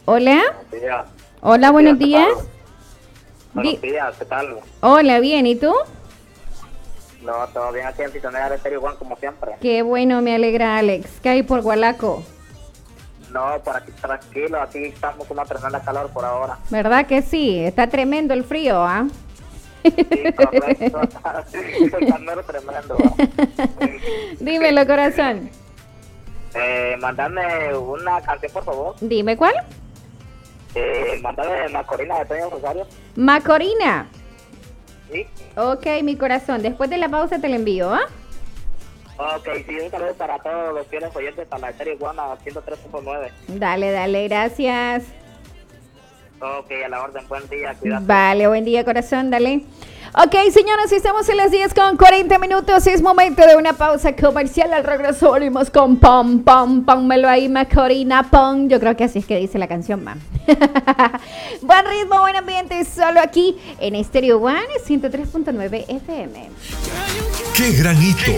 Hola. Buenos días. Hola, buenos días. Buenos días, ¿qué tal? Hola, bien, ¿y tú? No, todo bien aquí en Sintonía de Estéreo Juan, como siempre. Qué bueno, me alegra, Alex. ¿Qué hay por Gualaco? No, por aquí tranquilo, aquí estamos con una tremenda calor por ahora. ¿Verdad que sí? Está tremendo el frío, ¿ah? Sí, correcto. El calor tremendo. Dímelo, corazón. Mandame una canción, por favor. Dime cuál. Mandame Macorina de Toño Rosario. Macorina. Sí. Ok, mi corazón. Después de la pausa te la envío, ¿ah? Ok, sí, un saludo para todos los fieles oyentes a la Estéreo Juan a 103.9. Dale, dale, gracias. Ok, a la orden, buen día, cuídate. Vale, buen día, corazón, dale. Ok, señoras, estamos en las 10:40. Es momento de una pausa comercial. Al regreso volvimos con pom, pom, pónmelo ahí, Macorina, pom. Yo creo que así es que dice la canción, man. Buen ritmo, buen ambiente, solo aquí en Estéreo One 103.9 FM. ¡Qué gran hito!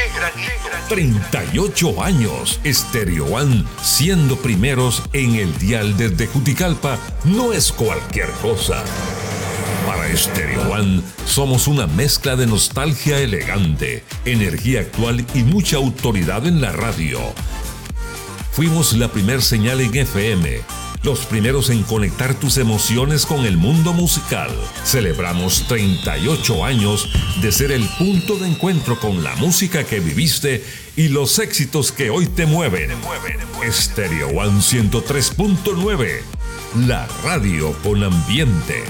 38 años. Estéreo One siendo primeros en el dial desde Juticalpa no es cualquier cosa. Para Estéreo One somos una mezcla de nostalgia elegante, energía actual y mucha autoridad en la radio. Fuimos la primer señal en FM, los primeros en conectar tus emociones con el mundo musical. Celebramos 38 años de ser el punto de encuentro con la música que viviste y los éxitos que hoy te mueven. Estéreo One 103.9, la radio con ambiente.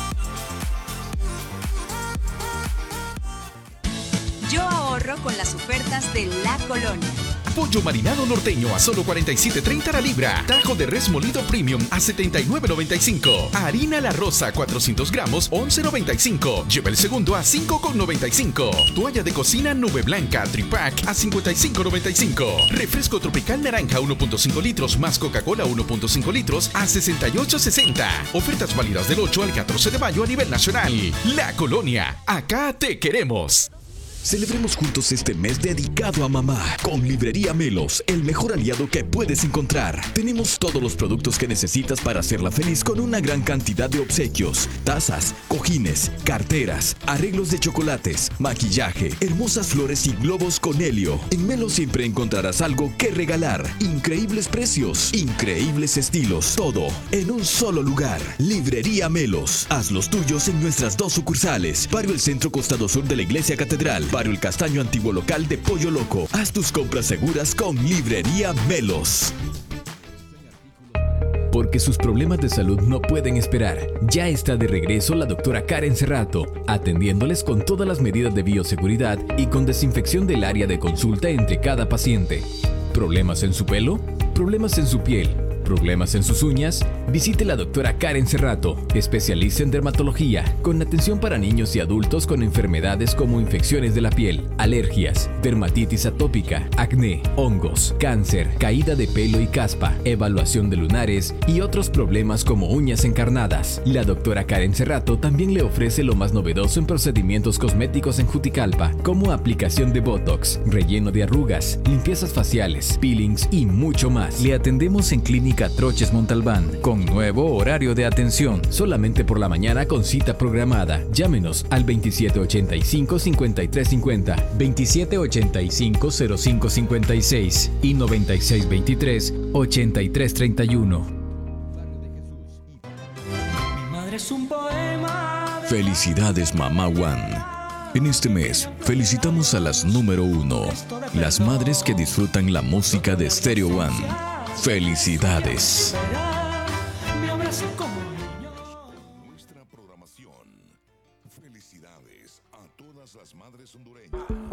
Yo ahorro con las ofertas de La Colonia. Pollo marinado norteño a solo $47.30 la libra. Tajo de res molido premium a $79.95. Harina La Rosa 400 gramos, $11.95. Lleva el segundo a $5.95. Toalla de cocina Nube Blanca Tripack a $55.95. Refresco tropical naranja 1.5 litros más Coca-Cola 1.5 litros a $68.60. Ofertas válidas del 8 al 14 de mayo a nivel nacional. La Colonia, acá te queremos. Celebremos juntos este mes dedicado a mamá. Con Librería Melos, el mejor aliado que puedes encontrar. Tenemos todos los productos que necesitas para hacerla feliz con una gran cantidad de obsequios. Tazas, cojines, carteras, arreglos de chocolates, maquillaje, hermosas flores y globos con helio. En Melos siempre encontrarás algo que regalar. Increíbles precios, increíbles estilos. Todo en un solo lugar. Librería Melos. Haz los tuyos en nuestras dos sucursales. Barrio El Centro, costado sur de la Iglesia Catedral. Barrio El Castaño, antiguo local de Pollo Loco. Haz tus compras seguras con Librería Melos. Porque sus problemas de salud no pueden esperar. Ya está de regreso la doctora Karen Cerrato, atendiéndoles con todas las medidas de bioseguridad y con desinfección del área de consulta entre cada paciente. ¿Problemas en su pelo? ¿Problemas en su piel? ¿Problemas en sus uñas? Visite la doctora Karen Cerrato, especialista en dermatología, con atención para niños y adultos con enfermedades como infecciones de la piel, alergias, dermatitis atópica, acné, hongos, cáncer, caída de pelo y caspa, evaluación de lunares y otros problemas como uñas encarnadas. La doctora Karen Cerrato también le ofrece lo más novedoso en procedimientos cosméticos en Juticalpa, como aplicación de Botox, relleno de arrugas, limpiezas faciales, peelings y mucho más. Le atendemos en Clínica Troches Montalbán, con nuevo horario de atención, solamente por la mañana con cita programada. Llámenos al 2785-5350, 2785-0556 y 9623-8331. Felicidades, Mamá One. En este mes, felicitamos a las número 1, las madres que disfrutan la música de Stereo One. ¡Felicidades! Nuestra programación. Felicidades a todas las madres hondureñas.